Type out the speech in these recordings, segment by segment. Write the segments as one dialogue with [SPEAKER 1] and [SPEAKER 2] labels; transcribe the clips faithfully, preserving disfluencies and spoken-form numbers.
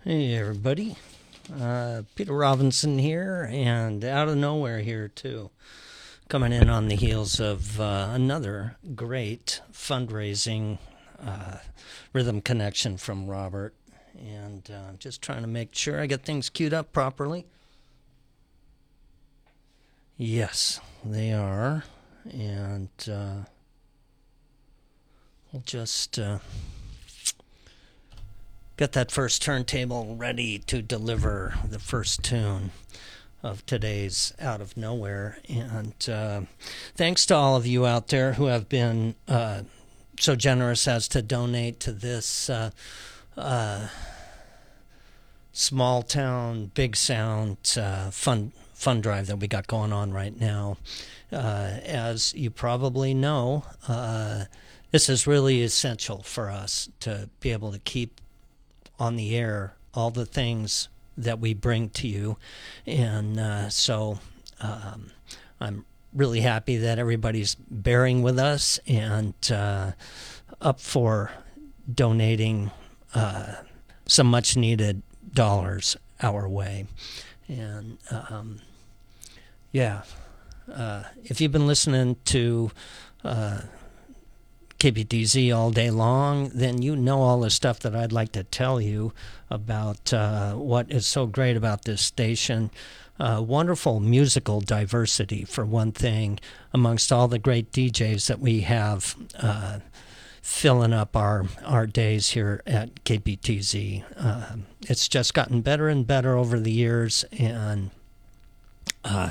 [SPEAKER 1] Hey everybody, uh, Peter Robinson here, and out of nowhere here too, coming in on the heels of uh, another great fundraising uh, rhythm connection from Robert, and uh, just trying to make sure I get things queued up properly. Yes, they are, and uh, we'll just uh, get that first turntable ready to deliver the first tune of today's Out of Nowhere. And uh, thanks to all of you out there who have been uh, so generous as to donate to this uh, uh, small town, big sound uh, fund, fund drive that we got going on right now. Uh, as you probably know, uh, this is really essential for us to be able to keep on the air all the things that we bring to you, and uh, so um, I'm really happy that everybody's bearing with us and uh, up for donating uh, some much needed dollars our way. And um, yeah, uh, if you've been listening to uh, K P T Z all day long, then you know all the stuff that I'd like to tell you about uh, what is so great about this station. Uh, wonderful musical diversity, for one thing, amongst all the great D Js that we have uh, filling up our, our days here at K P T Z. Uh, it's just gotten better and better over the years, and, uh,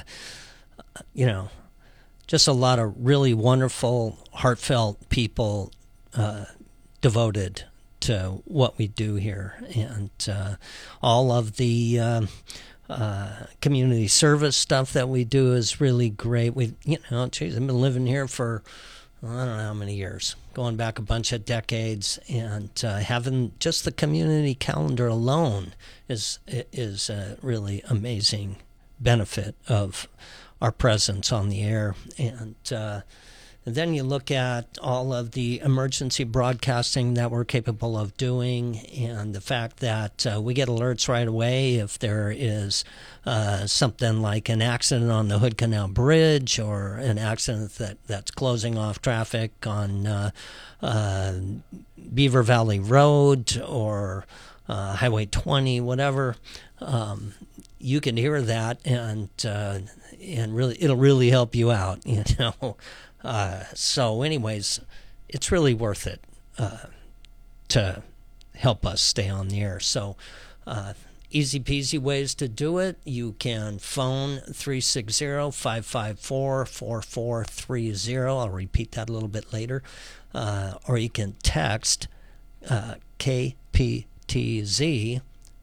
[SPEAKER 1] you know, just a lot of really wonderful, heartfelt people uh, devoted to what we do here. And uh, all of the uh, uh, community service stuff that we do is really great. We, you know, geez, I've been living here for, I don't know how many years, going back a bunch of decades, and uh, having just the community calendar alone is, is a really amazing benefit of our presence on the air. And, uh, and then you look at all of the emergency broadcasting that we're capable of doing, and the fact that uh, we get alerts right away if there is uh, something like an accident on the Hood Canal Bridge, or an accident that, that's closing off traffic on uh, uh, Beaver Valley Road, or uh, Highway twenty, whatever. Um, you can hear that, and uh, and really, it'll really help you out, you know. Uh, so, anyways, it's really worth it uh, to help us stay on the air. So, uh, easy peasy ways to do it. You can phone three six zero, five five four, four four three zero. I'll repeat that a little bit later. Uh, or you can text uh, K P T Z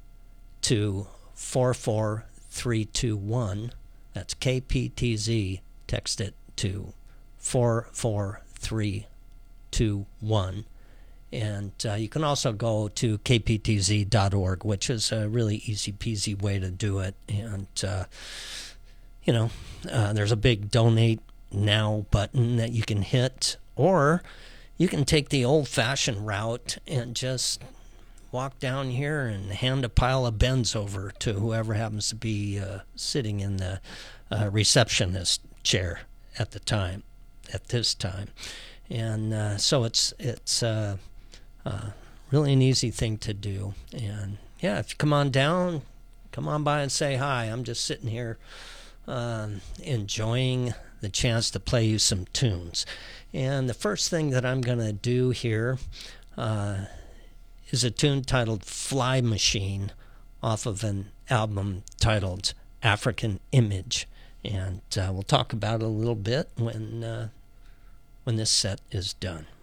[SPEAKER 1] to four four three two one. That's K P T Z. Text it to four four three two one. And uh, you can also go to k p t z dot org, which is a really easy peasy way to do it. And, uh, you know, uh, there's a big donate now button that you can hit, or you can take the old-fashioned route and just walk down here and hand a pile of bens over to whoever happens to be uh, sitting in the uh, receptionist chair at the time, at this time. And uh, so it's it's uh, uh, really an easy thing to do. And yeah, if you come on down, come on by and say hi. I'm just sitting here um, enjoying the chance to play you some tunes. And the first thing that I'm going to do here uh, is a tune titled Fly Machine, off of an album titled African Image. And uh, we'll talk about it a little bit when uh, when this set is done.